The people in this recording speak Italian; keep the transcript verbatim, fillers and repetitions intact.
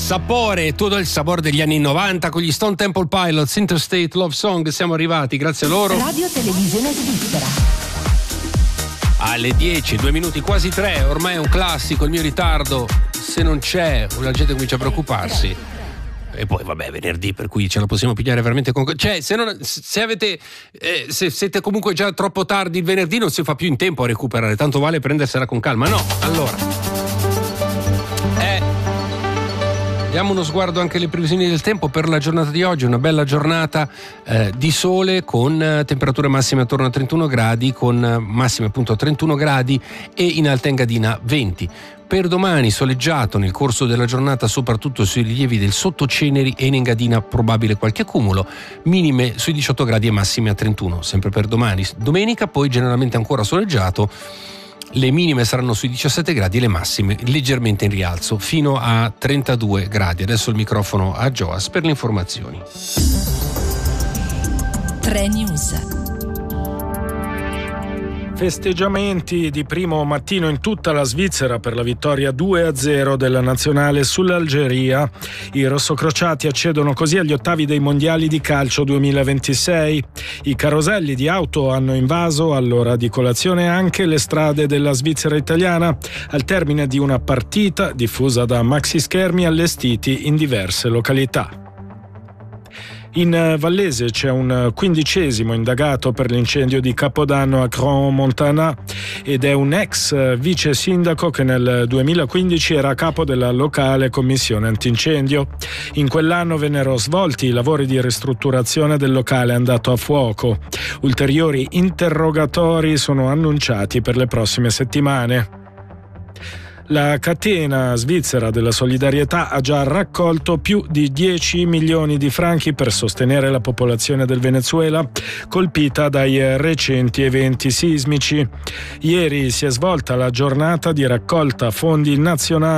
Sapore, tutto il sapore degli anni novanta con gli Stone Temple Pilots, Interstate Love Song. Siamo arrivati, grazie a loro. Radio Televisione Svizzera. Alle dieci, due minuti quasi tre, ormai è un classico, il mio ritardo. Se non c'è, la gente comincia a preoccuparsi. E poi vabbè, venerdì, per cui ce la possiamo pigliare veramente con... Cioè, se, non, se avete eh, se siete comunque già troppo tardi il venerdì, non si fa più in tempo a recuperare, tanto vale prendersela con calma. No, allora eh, diamo uno sguardo anche alle previsioni del tempo per la giornata di oggi. Una bella giornata eh, di sole con eh, temperature massime attorno a trentuno gradi, con eh, massime appunto a trentuno gradi e in Alta Engadina venti. Per domani soleggiato nel corso della giornata, soprattutto sui rilievi del Sottoceneri e in Engadina probabile qualche accumulo, minime sui diciotto gradi e massime a trentuno, sempre per domani. Domenica poi generalmente ancora soleggiato, le minime saranno sui diciassette gradi e le massime leggermente in rialzo fino a trentadue gradi. Adesso il microfono a Joas per le informazioni. tre News. Festeggiamenti di primo mattino in tutta la Svizzera per la vittoria due a zero della nazionale sull'Algeria. I rossocrociati accedono così agli ottavi dei mondiali di calcio duemilaventisei. I caroselli di auto hanno invaso all'ora di colazione anche le strade della Svizzera italiana, al termine di una partita diffusa da maxi schermi allestiti in diverse località. In Vallese c'è un quindicesimo indagato per l'incendio di Capodanno a Crans-Montana ed è un ex vice sindaco che nel duemilaquindici era a capo della locale commissione antincendio. In quell'anno vennero svolti i lavori di ristrutturazione del locale andato a fuoco. Ulteriori interrogatori sono annunciati per le prossime settimane. La catena svizzera della solidarietà ha già raccolto più di dieci milioni di franchi per sostenere la popolazione del Venezuela colpita dai recenti eventi sismici. Ieri si è svolta la giornata di raccolta fondi nazionali